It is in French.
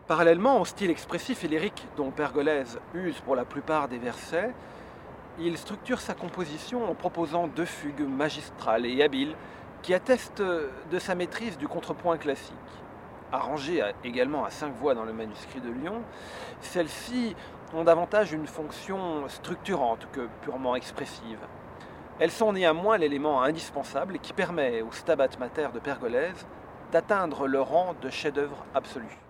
Parallèlement au style expressif et lyrique dont Pergolèse use pour la plupart des versets, il structure sa composition en proposant deux fugues magistrales et habiles qui attestent de sa maîtrise du contrepoint classique. Arrangées également à 5 voix dans le manuscrit de Lyon, celles-ci ont davantage une fonction structurante que purement expressive. Elles sont néanmoins l'élément indispensable qui permet au Stabat Mater de Pergolèse d'atteindre le rang de chef-d'œuvre absolu.